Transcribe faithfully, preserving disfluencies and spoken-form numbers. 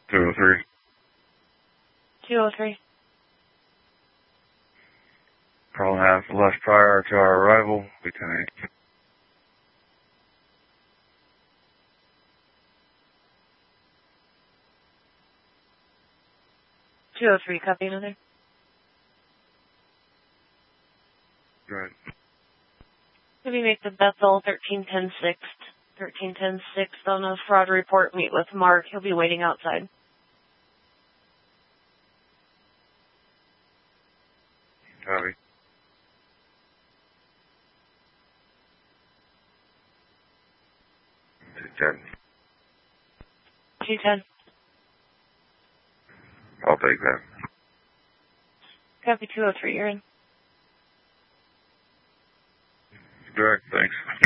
two oh three. two oh three. Call and half left prior to our arrival, be ten eight. two oh three, copy another. Right. Can we make the Bethel thirteen ten sixth? thirteen ten sixth on a fraud report. Meet with Mark. He'll be waiting outside. Copy. two ten. two ten. I'll take that. Copy two oh three, you're in. Direct, thanks.